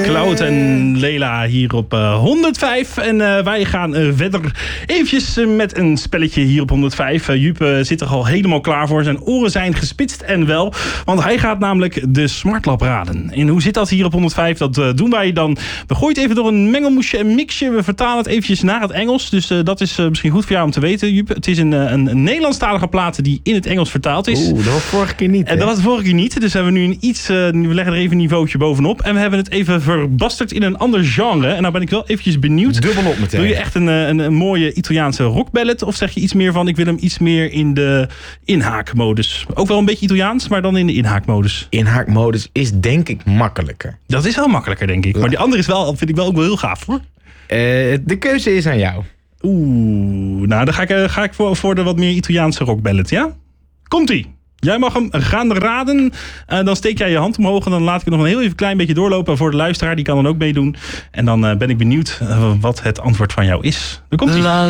Cloud en Leila hier op 105. En wij gaan verder eventjes met een spelletje hier op 105. Joep zit er al helemaal klaar voor. Zijn oren zijn gespitst en wel. Want hij gaat namelijk de Smartlab raden. En hoe zit dat hier op 105? Dat doen wij dan. We gooien het even door een mengelmoesje en mixje. We vertalen het eventjes naar het Engels. Dus dat is misschien goed voor jou om te weten, Joep. Het is een Nederlandstalige plaat die in het Engels vertaald is. Dat was vorige keer niet. En dat was de vorige keer niet. Dus hebben we nu we leggen er even een niveautje bovenop. En we hebben het even verbasterd in een ander genre. En nou ben ik wel eventjes benieuwd. Dubbelop meteen. Doe je echt een mooie Italiaanse rockballet? Of zeg je iets meer van, ik wil hem iets meer in de inhaakmodus? Ook wel een beetje Italiaans, maar dan in de inhaakmodus. Inhaakmodus is denk ik makkelijker. Dat is wel makkelijker, denk ik. Ja. Maar die andere vind ik wel ook wel heel gaaf, hoor. De keuze is aan jou. Nou dan ga ik voor de wat meer Italiaanse rockballet, ja? Komt-ie. Jij mag hem gaan raden. Dan steek jij je hand omhoog en dan laat ik het nog een heel even klein beetje doorlopen voor de luisteraar. Die kan dan ook meedoen. En dan ben ik benieuwd wat het antwoord van jou is. Dan komt-ie.